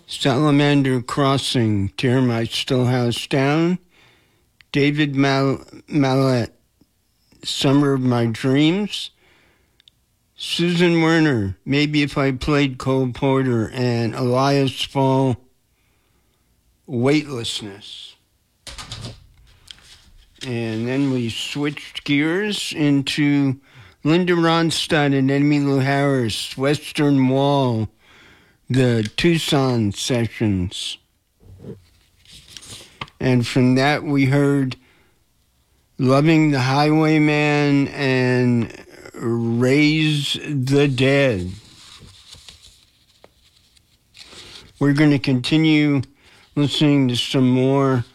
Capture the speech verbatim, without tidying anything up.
Salamander Crossing, Tear My Still House Down. David Mal- Mallet, Summer of My Dreams. Susan Werner, Maybe If I Played Cole Porter. And Elias Fall, Weightlessness. And then we switched gears into Linda Ronstadt and Emmylou Harris, Western Wall, the Tucson sessions. And from that we heard Loving the Highwayman and Raise the Dead. We're going to continue listening to some more